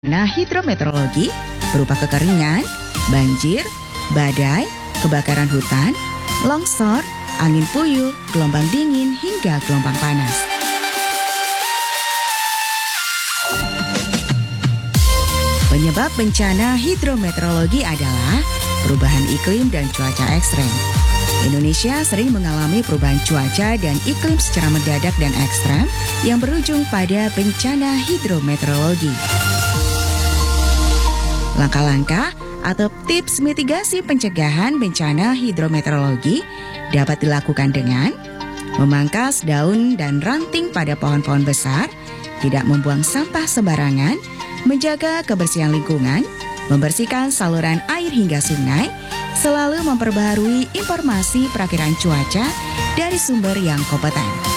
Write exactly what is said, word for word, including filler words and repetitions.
Nah, hidrometeorologi berupa kekeringan, banjir, badai, kebakaran hutan, longsor, angin puyuh, gelombang dingin, hingga gelombang panas. Penyebab bencana hidrometeorologi adalah perubahan iklim dan cuaca ekstrem. Indonesia sering mengalami perubahan cuaca dan iklim secara mendadak dan ekstrem yang berujung pada bencana hidrometeorologi. Langkah-langkah atau tips mitigasi pencegahan bencana hidrometeorologi dapat dilakukan dengan memangkas daun dan ranting pada pohon-pohon besar, tidak membuang sampah sembarangan, menjaga kebersihan lingkungan, membersihkan saluran air hingga sungai, selalu memperbaharui informasi perakiraan cuaca dari sumber yang kompeten.